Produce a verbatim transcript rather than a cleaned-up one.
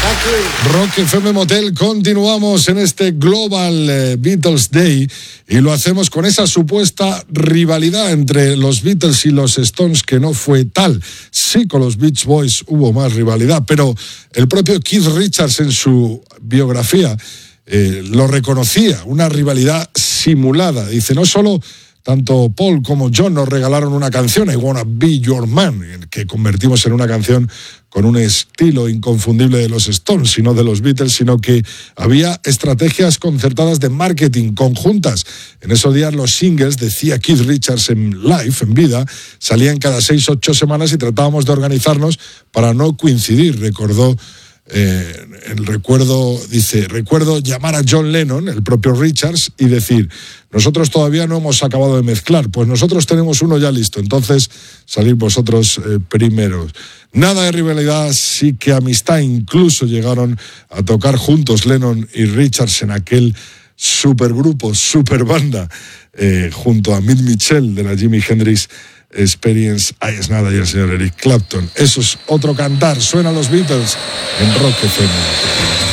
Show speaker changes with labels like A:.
A: Rock F M Motel, continuamos en este Global eh, Beatles Day y lo hacemos con esa supuesta rivalidad entre los Beatles y los Stones, que no fue tal. Sí, con los Beach Boys hubo más rivalidad, pero el propio Keith Richards en su biografía eh, lo reconocía, una rivalidad simulada. Dice, no solo tanto Paul como John nos regalaron una canción, I Wanna Be Your Man, que convertimos en una canción con un estilo inconfundible de los Stones, sino de los Beatles, sino que había estrategias concertadas de marketing conjuntas. En esos días los singles, decía Keith Richards en live, en vida, salían cada seis, ocho semanas y tratábamos de organizarnos para no coincidir, recordó. Eh, el recuerdo, dice, recuerdo llamar a John Lennon, el propio Richards, y decir, nosotros todavía no hemos acabado de mezclar, pues nosotros tenemos uno ya listo, entonces salid vosotros eh, primeros. Nada de rivalidad, sí que amistad, incluso llegaron a tocar juntos Lennon y Richards en aquel supergrupo, superbanda, eh, junto a Mick Mitchell de la Jimi Hendrix Experience. Ahí es nada, y el señor Eric Clapton. Eso es otro cantar. Suenan los Beatles en Rock F M.